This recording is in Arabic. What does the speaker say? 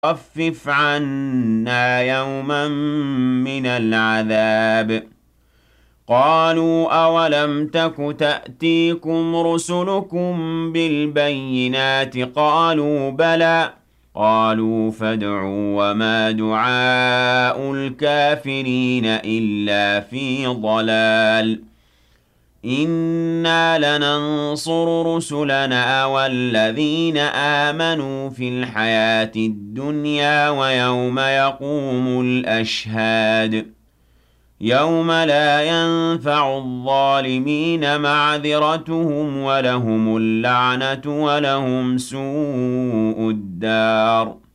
خفف عنا يوما من العذاب قالوا أولم تك تأتيكم رسلكم بالبينات قالوا بلى قالوا فادعوا وما دعاء الكافرين إلا في ضلال إنا لننصر رسلنا والذين آمنوا في الحياة الدنيا ويوم يقوم الأشهاد يوم لا ينفع الظالمين معذرتهم ولهم اللعنة ولهم سوء الدار